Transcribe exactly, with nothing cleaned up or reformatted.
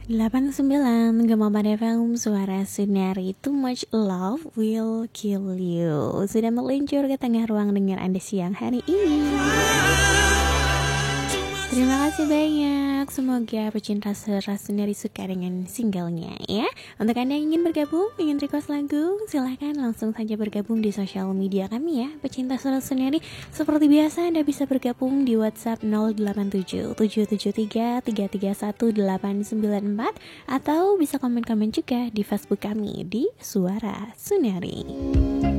delapan puluh sembilan Gema Pada F M, suara Sunari. Too much love will kill you. Sudah meluncur ke tengah ruang dengar Anda siang hari ini. Terima kasih banyak. Semoga pecinta suara Sunari suka dengan singlenya ya. Untuk Anda yang ingin bergabung, ingin request lagu, silahkan langsung saja bergabung di sosial media kami ya, pecinta suara Sunari. Seperti biasa Anda bisa bergabung di WhatsApp nol delapan tujuh tujuh tujuh tiga tiga tiga satu delapan sembilan empat, atau bisa komen-komen juga di Facebook kami di Suara Sunari.